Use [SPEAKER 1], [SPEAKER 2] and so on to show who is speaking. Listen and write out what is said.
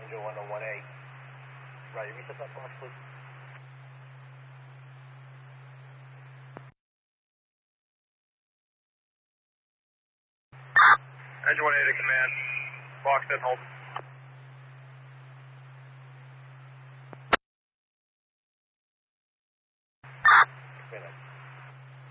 [SPEAKER 1] Passenger 101A. Right, reset that box, please.
[SPEAKER 2] Engine 1A to command. Box in, hold.
[SPEAKER 1] Okay,